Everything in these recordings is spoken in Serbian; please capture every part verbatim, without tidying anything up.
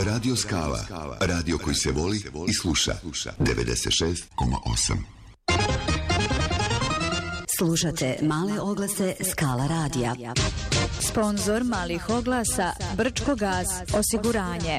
Radio Skala. Radio koji se voli i sluša. devedeset šest zarez osam. Slušate male oglase Skala radija. Sponzor malih oglasa Brčko gas osiguranje.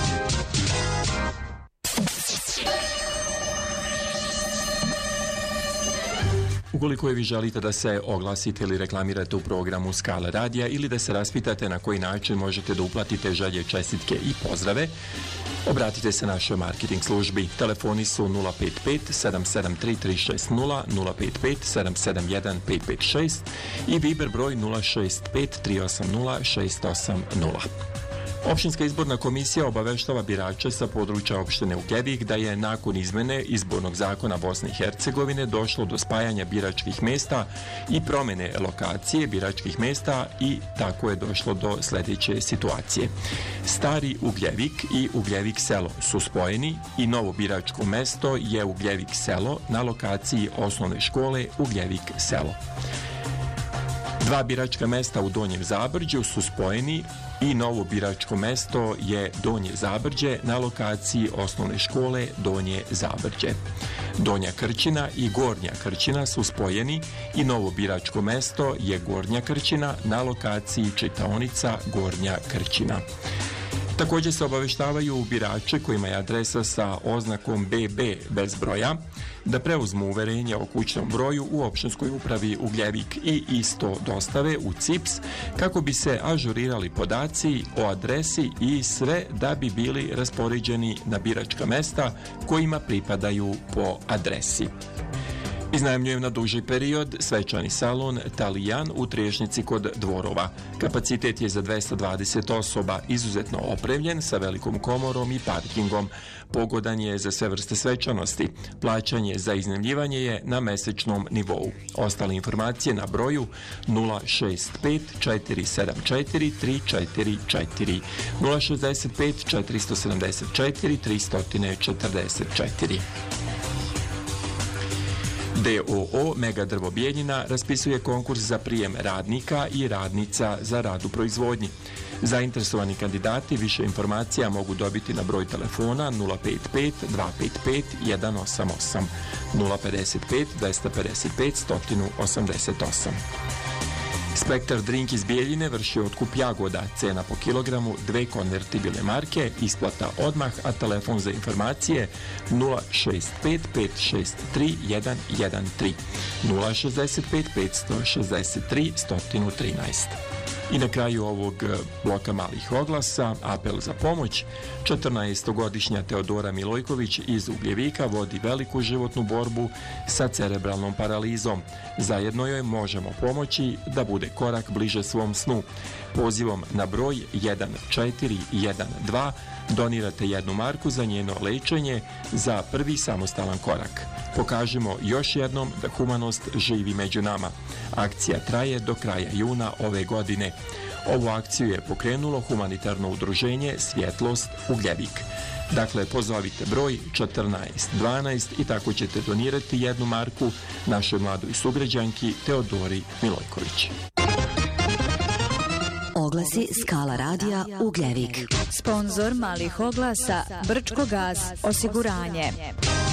Ukoliko vi želite da se oglasite ili reklamirate u programu Skala radija ili da se raspitate na koji način možete da uplatite želje, čestitke i pozdrave, obratite se našoj marketing službi. Telefoni su nula pet pet sedam sedam tri tri šest nula, nula pet pet sedam sedam jedan pet pet šest i Viber broj nula šest pet tri osam nula šest osam nula. Opštinska izborna komisija obaveštava birače sa područja opštine Ugljevik da je nakon izmene izbornog zakona Bosne i Hercegovine došlo do spajanja biračkih mesta i promene lokacije biračkih mesta i tako je došlo do sljedeće situacije. Stari Ugljevik i Ugljevik selo su spojeni i novo biračko mesto je Ugljevik selo na lokaciji osnovne škole Ugljevik selo. Dva biračka mesta u Donjem Zabrđu su spojeni i novo biračko mesto je Donje Zabrđe na lokaciji osnovne škole Donje Zabrđe. Donja Krčina i Gornja Krčina su spojeni i novo biračko mesto je Gornja Krčina na lokaciji čitaonica Gornja Krčina. Također se obaveštavaju birače kojima je adresa sa oznakom be be bez broja da preuzmu uverenje o kućnom broju u opštinskoj upravi Ugljevik i isto dostave u C I P S kako bi se ažurirali podaci o adresi i sve da bi bili raspoređeni na biračka mesta kojima pripadaju po adresi. Iznajmljujem na duži period svečani salon Talijan u Trešnjici kod Dvorova. Kapacitet je za dvesta dvadeset osoba, izuzetno opremljen sa velikom komorom i parkingom. Pogodan je za sve vrste svečanosti. Plaćanje za iznajmljivanje je na mesečnom nivou. Ostale informacije na broju nula šest pet četiri sedam četiri tri četiri četiri, nula šest pet četiri sedam četiri tri četiri četiri. D O O Mega Drvo Bijeljina raspisuje konkurs za prijem radnika i radnica za rad u proizvodnji. Zainteresovani kandidati više informacija mogu dobiti na broj telefona nula pet pet dva pet pet jedan osam osam, nula pet pet dva pet pet jedan osam osam. Spektar Drink iz Bijeljine vrši otkup jagoda, cena po kilogramu, dve konvertibilne marke, isplata odmah, a telefon za informacije nula šest pet pet šest tri jedan jedan tri, nula šest pet pet šest tri jedan tri. I na kraju ovog bloka malih oglasa, apel za pomoć. četrnaestogodišnja Teodora Milojković iz Ugljevika vodi veliku životnu borbu sa cerebralnom paralizom. Zajedno joj možemo pomoći da bude korak bliže svom snu. Pozivom na broj jedan četiri jedan dva donirate jednu marku za njeno lečenje za prvi samostalan korak. Pokažimo još jednom da humanost živi među nama. Akcija traje do kraja juna ove godine. Ovu akciju je pokrenulo humanitarno udruženje Svjetlost Ugljevik. Dakle, pozovite broj četrnaest dvanaest i tako ćete donirati jednu marku našoj mladoj sugrađanki Teodori Milojković. Oglasi Skala radija Ugljevik. Sponzor malih oglasa Brčko gas osiguranje.